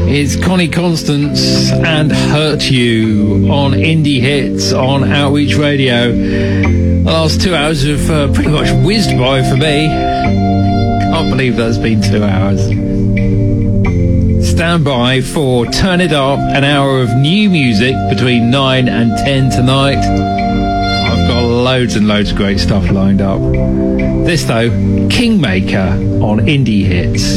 It's Connie Constance and Hurt You on Indie Hits on Outreach Radio. The last 2 hours have pretty much whizzed by for me. Can't believe that's been 2 hours. Stand by for Turn It Up, an hour of new music between 9 and 10 tonight. I've got loads and loads of great stuff lined up. This though, Kingmaker on Indie Hits.